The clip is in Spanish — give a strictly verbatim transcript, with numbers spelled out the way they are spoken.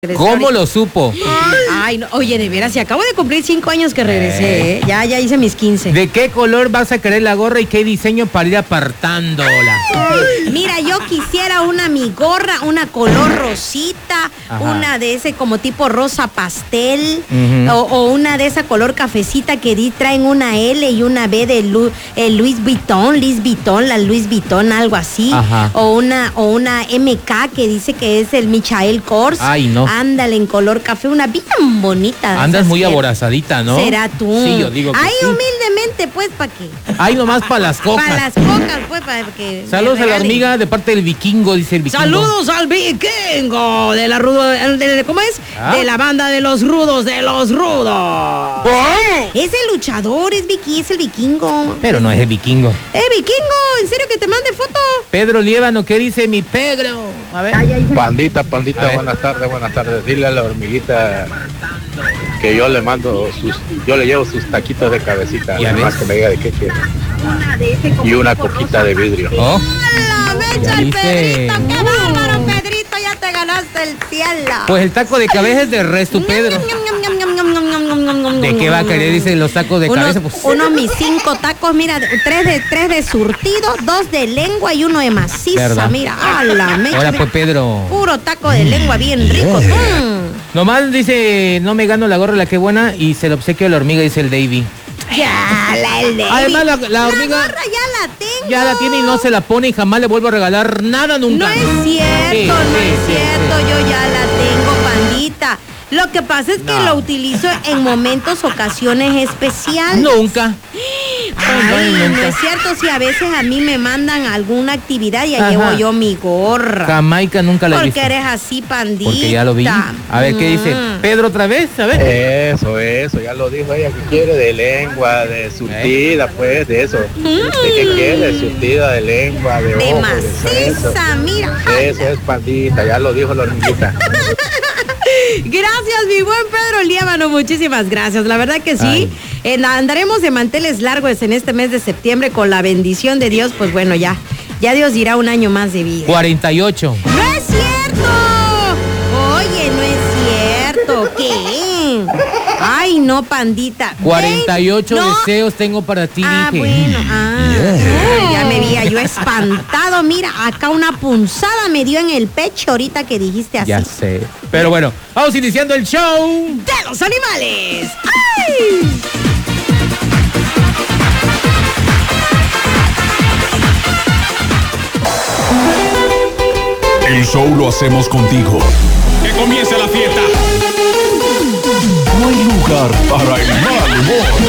¿Cómo lo supo? Ay, no, oye, de veras, si acabo de cumplir cinco años que regresé, ¿eh? Ya, ya hice mis quince. ¿De qué color vas a querer la gorra y qué diseño para ir apartándola? Mira, yo quisiera una mi gorra, una color rosita, Ajá. una de ese como tipo rosa pastel, Uh-huh. o, o una de esa color cafecita que di, traen una L y una B de Lu, el Louis Vuitton, Louis Vuitton, la Louis Vuitton, algo así. Ajá. O una, o una M K que dice que es el Michael Kors. Ay, no. Ándale, en color café, una bien bonita. Andas esas muy que- aborazadita, ¿no? Será tú. Sí, yo digo que Ay, sí. humildemente, pues, ¿para qué? Ay, nomás para las cocas. Para las cocas, pues, para que... Saludos me a la regalen. hormiga de parte del vikingo, dice el vikingo. Saludos al vikingo de la rudo, de- de- ¿cómo es? ¿Ah? De la banda de los rudos, de los rudos. Es el luchador, es Vicky, es el vikingo. Pero no es el vikingo. Eh, vikingo, ¿en serio que te mande foto? Pedro Liébano, ¿qué dice mi Pedro? A ver. Pandita, A pandita, ver. buenas tardes, buenas tardes. Dile a la hormiguita que yo le mando sus, yo le llevo sus taquitos de cabecita, Ya además ves. que me diga de qué quiere. Y una coquita de vidrio. Oh, ¡Hola, mecha Ya el viste. Pedrito! ¡Qué bárbaro, Pedrito! Ya te ganaste el cielo. pues el taco de cabeza es de resto, Pedro. ¿De qué va a querer? Dice los tacos de Uno, cabeza. Pues. uno mis cinco tacos, mira, tres de tres de surtido, dos de lengua y uno de maciza, ¿Verdad? mira, a la mecha. Ahora mira. pues Pedro. Puro taco de lengua bien rico. Mm. Nomás dice, no me gano la gorra, la que buena, y se lo obsequio a la hormiga, dice el Davy. Ya, la, el de Además, la- la hormiga- gorra ya la tengo. Ya la tiene y no se la pone y jamás le vuelvo a regalar nada nunca. No es cierto, Sí, no sí, es sí, cierto, sí. yo ya la tengo, pandita. Lo que pasa es que No. lo utilizo en momentos, ocasiones especiales. Nunca. Ay, no, no nunca. es cierto, si a veces a mí me mandan alguna actividad, ya Ajá. llevo yo mi gorra. Jamaica nunca la he Porque visto. eres así, pandita. Porque ya lo vi. A ver, ¿qué dice? Mm. Pedro otra vez, a ver. Eso, eso, ya lo dijo ella que quiere de lengua, de surtida, pues, de eso. ¿De qué quiere? Surtida, de lengua, de De ojo, de eso. maciza, mira. Eso es pandita, ya lo dijo la hormiguita. Gracias, mi buen Pedro Liébano, muchísimas gracias. La verdad que sí, Ay. eh, andaremos de manteles largos en este mes de septiembre con la bendición de Dios, pues bueno, ya, ya Dios dirá un año más de vida. cuarenta y ocho. ¡No es cierto! Oye, no es cierto. ¿Qué? Ay, no, pandita. cuarenta y ocho Ven, no. deseos tengo para ti, Ah, dije. bueno, ah, ay, ya me veía yo espantado. Mira, acá una punzada me dio en el pecho ahorita que dijiste así. Ya sé. Pero bueno, vamos iniciando el show. ¡De los animales! ¡Ay! El show lo hacemos contigo. ¡Que comience la fiesta! No hay lugar para el mal humor.